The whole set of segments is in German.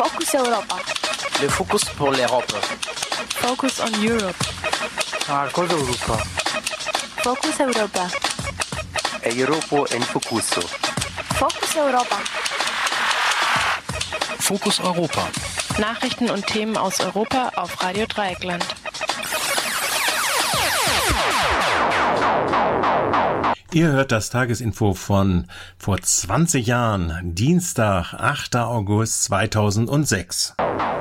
Focus Europa. Le focus pour l'Europe. Focus on Europe. Cosa Europa. Focus Europa. Europa in Focuso. Focus Europa. Fokus Europa. Nachrichten und Themen aus Europa auf Radio Dreieckland. Ihr hört das Tagesinfo von vor 20 Jahren, Dienstag, 8. August 2006.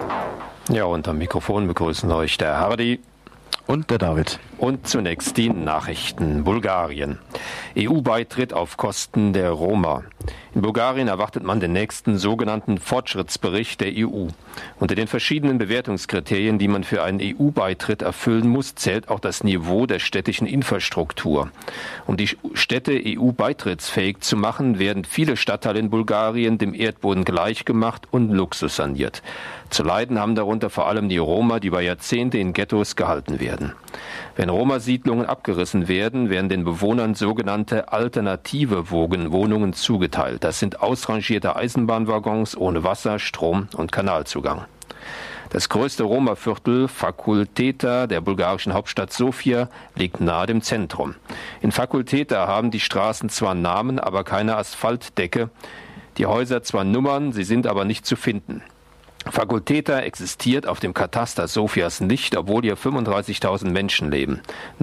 Ja, und am Mikrofon begrüßen euch der Hardy und der David. Und zunächst die Nachrichten. Bulgarien. EU-Beitritt auf Kosten der Roma. In Bulgarien erwartet man den nächsten sogenannten Fortschrittsbericht der EU. Unter den verschiedenen Bewertungskriterien, die man für einen EU-Beitritt erfüllen muss, zählt auch das Niveau der städtischen Infrastruktur. Um die Städte EU-beitrittsfähig zu machen, werden viele Stadtteile in Bulgarien dem Erdboden gleichgemacht und Luxus saniert. Zu leiden haben darunter vor allem die Roma, die über Jahrzehnte in Ghettos gehalten werden. Wenn Roma-Siedlungen abgerissen werden, werden den Bewohnern sogenannte alternative Wohnungen zugeteilt. Das sind ausrangierte Eisenbahnwaggons ohne Wasser, Strom und Kanalzugang. Das größte Roma-Viertel, Fakulteta, der bulgarischen Hauptstadt Sofia, liegt nahe dem Zentrum. In Fakulteta haben die Straßen zwar Namen, aber keine Asphaltdecke. Die Häuser zwar Nummern, sie sind aber nicht zu finden. Fakulteta existiert auf dem Kataster Sofias nicht, obwohl hier 35.000 Menschen leben.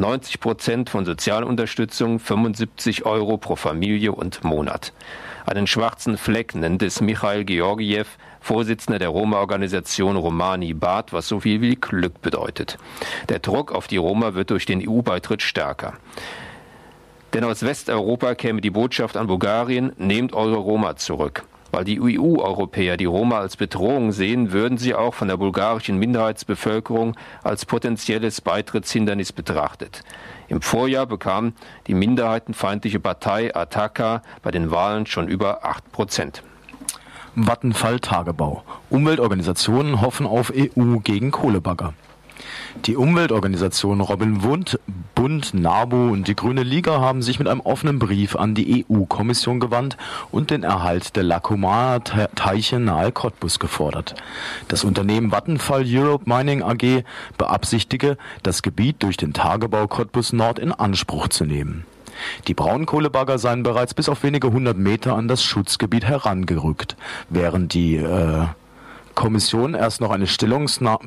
90% von Sozialunterstützung, 75 € pro Familie und Monat. Einen schwarzen Fleck nennt es Michail Georgiev, Vorsitzender der Roma-Organisation Romani Bad, was so viel wie Glück bedeutet. Der Druck auf die Roma wird durch den EU-Beitritt stärker. Denn aus Westeuropa käme die Botschaft an Bulgarien, nehmt eure Roma zurück. Weil die EU-Europäer die Roma als Bedrohung sehen, würden sie auch von der bulgarischen Minderheitsbevölkerung als potenzielles Beitrittshindernis betrachtet. Im Vorjahr bekam die minderheitenfeindliche Partei Ataka bei den Wahlen schon über 8%. Vattenfall-Tagebau. Umweltorganisationen hoffen auf EU gegen Kohlebagger. Die Umweltorganisationen Robin Wood, Bund, NABU und die Grüne Liga haben sich mit einem offenen Brief an die EU-Kommission gewandt und den Erhalt der Lacomar-Teiche nahe Cottbus gefordert. Das Unternehmen Vattenfall Europe Mining AG beabsichtige, das Gebiet durch den Tagebau Cottbus Nord in Anspruch zu nehmen. Die Braunkohlebagger seien bereits bis auf wenige 100 Meter an das Schutzgebiet herangerückt, während die Kommission erst noch eine Stellungnahme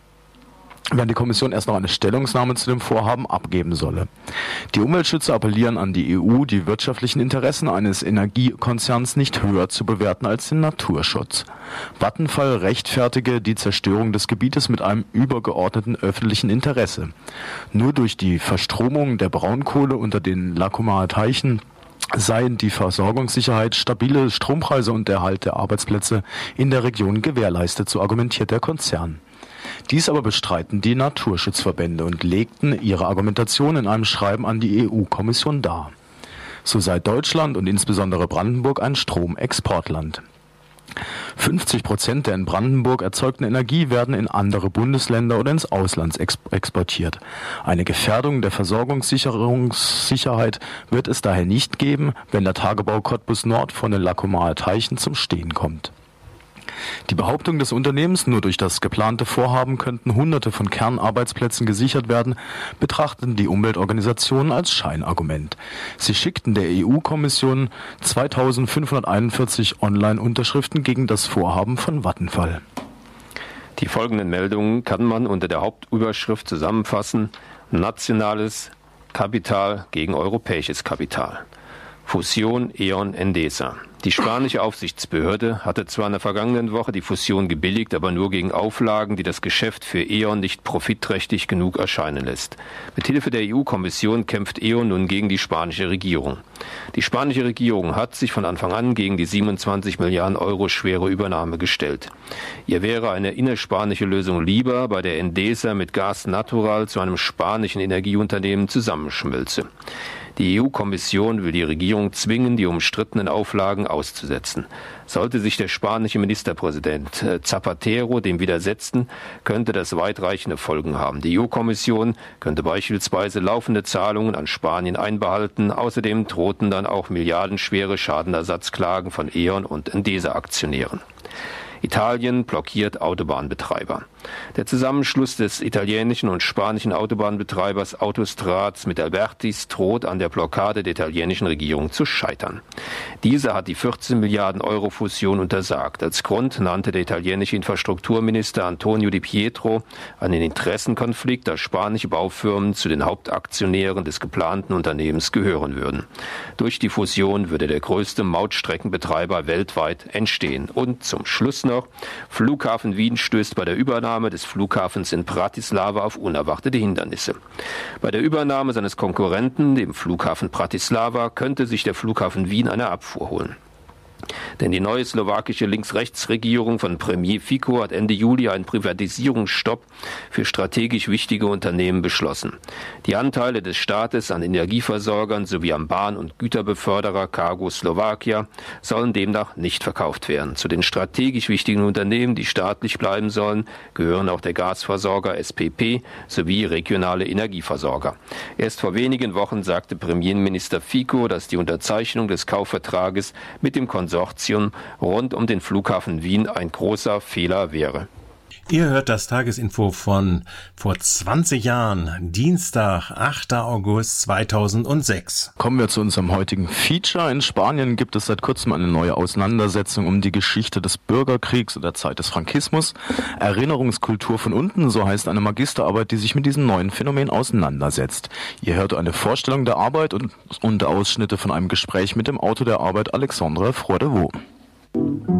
zu dem Vorhaben abgeben solle. Die Umweltschützer appellieren an die EU, die wirtschaftlichen Interessen eines Energiekonzerns nicht höher zu bewerten als den Naturschutz. Vattenfall rechtfertige die Zerstörung des Gebietes mit einem übergeordneten öffentlichen Interesse. Nur durch die Verstromung der Braunkohle unter den Lacomar-Teichen seien die Versorgungssicherheit, stabile Strompreise und der Erhalt der Arbeitsplätze in der Region gewährleistet, so argumentiert der Konzern. Dies aber bestreiten die Naturschutzverbände und legten ihre Argumentation in einem Schreiben an die EU-Kommission dar. So sei Deutschland und insbesondere Brandenburg ein Stromexportland. 50% der in Brandenburg erzeugten Energie werden in andere Bundesländer oder ins Ausland exportiert. Eine Gefährdung der Versorgungssicherheit wird es daher nicht geben, wenn der Tagebau Cottbus Nord von den Lacomar Teichen zum Stehen kommt. Die Behauptung des Unternehmens, nur durch das geplante Vorhaben könnten Hunderte von Kernarbeitsplätzen gesichert werden, betrachten die Umweltorganisationen als Scheinargument. Sie schickten der EU-Kommission 2541 Online-Unterschriften gegen das Vorhaben von Vattenfall. Die folgenden Meldungen kann man unter der Hauptüberschrift zusammenfassen: Nationales Kapital gegen europäisches Kapital. Fusion E.ON Endesa. Die spanische Aufsichtsbehörde hatte zwar in der vergangenen Woche die Fusion gebilligt, aber nur gegen Auflagen, die das Geschäft für E.ON nicht profitträchtig genug erscheinen lässt. Mit Hilfe der EU-Kommission kämpft E.ON nun gegen die spanische Regierung. Die spanische Regierung hat sich von Anfang an gegen die 27 Milliarden Euro schwere Übernahme gestellt. Ihr wäre eine innerspanische Lösung lieber, bei der Endesa mit Gas Natural zu einem spanischen Energieunternehmen zusammenschmilze. Die EU-Kommission will die Regierung zwingen, die umstrittenen Auflagen auszusetzen. Sollte sich der spanische Ministerpräsident Zapatero dem widersetzen, könnte das weitreichende Folgen haben. Die EU-Kommission könnte beispielsweise laufende Zahlungen an Spanien einbehalten. Außerdem drohten dann auch milliardenschwere Schadenersatzklagen von E.ON und Endesa-Aktionären. Italien blockiert Autobahnbetreiber. Der Zusammenschluss des italienischen und spanischen Autobahnbetreibers Autostrades mit Albertis droht an der Blockade der italienischen Regierung zu scheitern. Diese hat die 14 Milliarden Euro Fusion untersagt. Als Grund nannte der italienische Infrastrukturminister Antonio Di Pietro einen Interessenkonflikt, da spanische Baufirmen zu den Hauptaktionären des geplanten Unternehmens gehören würden. Durch die Fusion würde der größte Mautstreckenbetreiber weltweit entstehen. Und zum Schluss noch, Flughafen Wien stößt bei der Übernahme des Flughafens in Bratislava auf unerwartete Hindernisse. Bei der Übernahme seines Konkurrenten, dem Flughafen Bratislava, könnte sich der Flughafen Wien eine Abfuhr holen. Denn die neue slowakische Links-Rechts-Regierung von Premier Fico hat Ende Juli einen Privatisierungsstopp für strategisch wichtige Unternehmen beschlossen. Die Anteile des Staates an Energieversorgern sowie am Bahn- und Güterbeförderer Cargo Slovakia sollen demnach nicht verkauft werden. Zu den strategisch wichtigen Unternehmen, die staatlich bleiben sollen, gehören auch der Gasversorger SPP sowie regionale Energieversorger. Erst vor wenigen Wochen sagte Premierminister Fico, dass die Unterzeichnung des Kaufvertrages mit dem Konsortium rund um den Flughafen Wien ein großer Fehler wäre. Ihr hört das Tagesinfo von vor 20 Jahren, Dienstag, 8. August 2006. Kommen wir zu unserem heutigen Feature. In Spanien gibt es seit kurzem eine neue Auseinandersetzung um die Geschichte des Bürgerkriegs und der Zeit des Frankismus. Erinnerungskultur von unten, so heißt eine Magisterarbeit, die sich mit diesem neuen Phänomen auseinandersetzt. Ihr hört eine Vorstellung der Arbeit und Ausschnitte von einem Gespräch mit dem Autor der Arbeit, Alexandre Froidevaux.